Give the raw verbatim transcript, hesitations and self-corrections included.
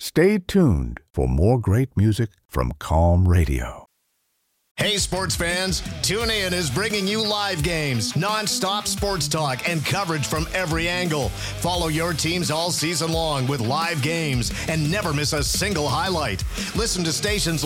Stay tuned for more great music from Calm Radio. Hey, sports fans, TuneIn is bringing you live games, nonstop sports talk, and coverage from every angle. Follow your teams all season long with live games and never miss a single highlight. Listen to stations